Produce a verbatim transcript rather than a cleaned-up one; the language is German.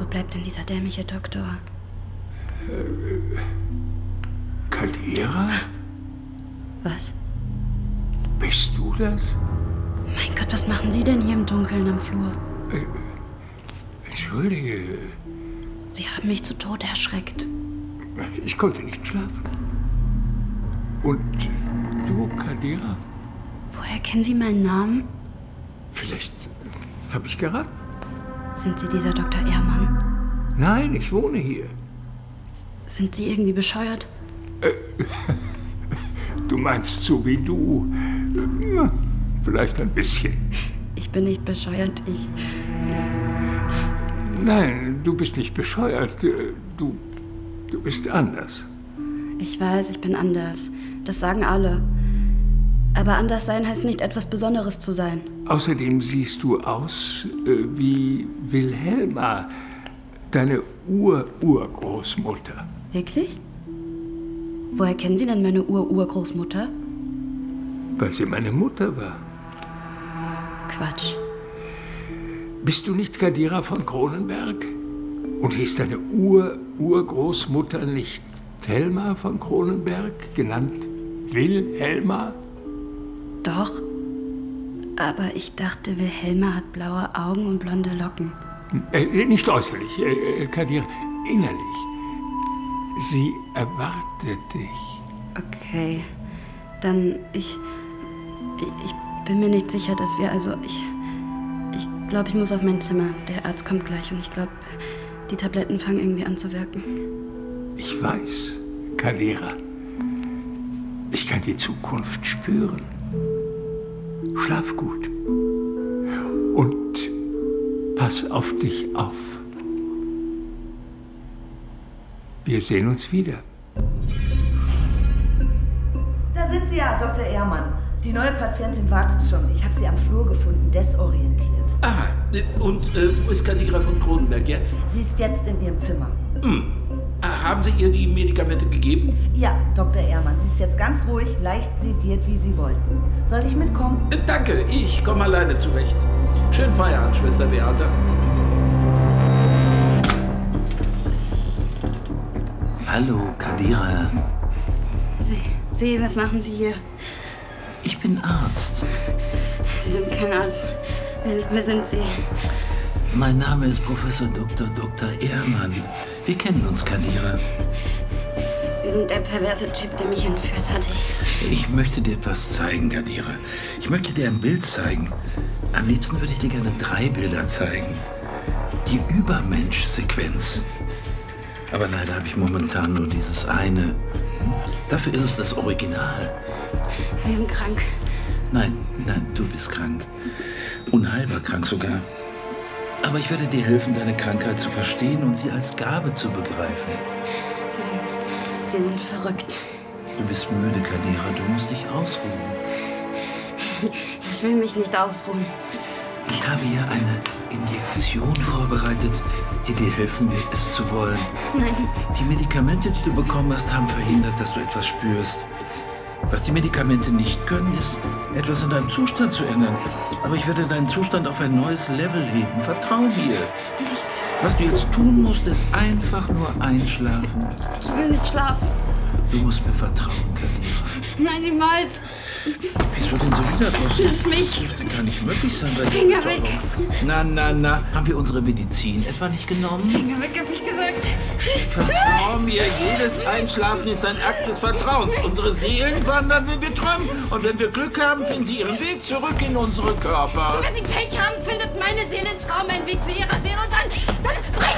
Wo bleibt denn dieser dämliche Doktor? Äh, Kadira? Was? Bist du das? Mein Gott, was machen Sie denn hier im Dunkeln am Flur? Äh, entschuldige. Sie haben mich zu Tode erschreckt. Ich konnte nicht schlafen. Und du, Kadira? Woher kennen Sie meinen Namen? Vielleicht habe ich geraten. Sind Sie dieser Doktor Ehrmann? Nein, ich wohne hier. S- sind Sie irgendwie bescheuert? Äh, du meinst so wie du. Na, vielleicht ein bisschen. Ich bin nicht bescheuert, ich... Nein, du bist nicht bescheuert. Du, du bist anders. Ich weiß, ich bin anders. Das sagen alle. Aber anders sein heißt nicht, etwas Besonderes zu sein. Außerdem siehst du aus äh, wie Wilhelma, deine Ur-Urgroßmutter. Wirklich? Woher kennen Sie denn meine Ur-Urgroßmutter? Weil sie meine Mutter war. Quatsch. Bist du nicht Kadira von Cronenberg? Und hieß deine Ur-Urgroßmutter nicht Thelma von Cronenberg, genannt Wilhelma? Doch. Aber ich dachte, Wilhelma hat blaue Augen und blonde Locken. Äh, nicht äußerlich, äh, Kadira, innerlich. Sie erwartet dich. Okay. Dann, ich... Ich, ich bin mir nicht sicher, dass wir also... Ich... Ich glaube, ich muss auf mein Zimmer. Der Arzt kommt gleich und ich glaube, die Tabletten fangen irgendwie an zu wirken. Ich weiß, Kadira. Ich kann die Zukunft spüren. Schlaf gut. Und pass auf dich auf. Wir sehen uns wieder. Da sind Sie ja, Doktor Ehrmann. Die neue Patientin wartet schon. Ich habe sie am Flur gefunden, desorientiert. Ah, und äh, wo ist Kadira von Cronenberg jetzt? Sie ist jetzt in ihrem Zimmer. Hm. Ah, haben Sie ihr die Medikamente gegeben? Ja, Doktor Ehrmann, sie ist jetzt ganz ruhig, leicht sediert, wie Sie wollten. Soll ich mitkommen? Äh, danke, ich komme alleine zurecht. Schönen Feierabend, Schwester Beate. Hallo, Kadira. Sie, Sie, was machen Sie hier? Ich bin Arzt. Sie sind kein Arzt. Wer, wer sind Sie? Mein Name ist Professor Doktor Doktor Ehrmann. Wir kennen uns, Kadira. Sie sind der perverse Typ, der mich entführt hat. Ich... Ich möchte dir etwas zeigen, Kadira. Ich möchte dir ein Bild zeigen. Am liebsten würde ich dir gerne drei Bilder zeigen. Die Übermensch-Sequenz. Aber leider habe ich momentan nur dieses eine. Dafür ist es das Original. Sie sind krank. Nein, nein, du bist krank. Unheilbar krank sogar. Aber ich werde dir helfen, deine Krankheit zu verstehen und sie als Gabe zu begreifen. Sie sind... Sie sind verrückt. Du bist müde, Kadira. Du musst dich ausruhen. Ich will mich nicht ausruhen. Ich habe hier eine Injektion vorbereitet, die dir helfen wird, es zu wollen. Nein. Die Medikamente, die du bekommen hast, haben verhindert, dass du etwas spürst. Was die Medikamente nicht können, ist, etwas in deinem Zustand zu ändern. Aber ich werde deinen Zustand auf ein neues Level heben. Vertrau mir. Nichts. Was du jetzt tun musst, ist einfach nur einschlafen. Ich will nicht schlafen. Du musst mir vertrauen, Kadira. Nein, niemals. Wieso denn so wieder draus? Lass mich. Das dürfte gar nicht möglich sein bei dir. Finger weg. Na, na, na. Haben wir unsere Medizin etwa nicht genommen? Finger weg, hab ich gesagt. Vertrau mir, jedes Einschlafen ist ein Akt des Vertrauens. Unsere Seelen wandern, wenn wir träumen. Und wenn wir Glück haben, finden sie ihren Weg zurück in unsere Körper. Wenn Sie Pech haben, findet meine Seelentraum einen Weg zu Ihrer Seele und dann, dann